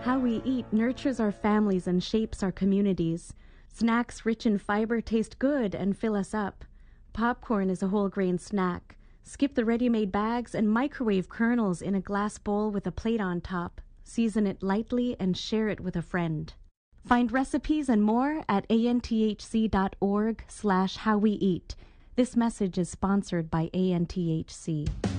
How we eat nurtures our families and shapes our communities. Snacks rich in fiber taste good and fill us up. Popcorn is a whole grain snack. Skip the ready-made bags and microwave kernels in a glass bowl with a plate on top. Season it lightly and share it with a friend. Find recipes and more at anthc.org/howweeat. This message is sponsored by ANTHC.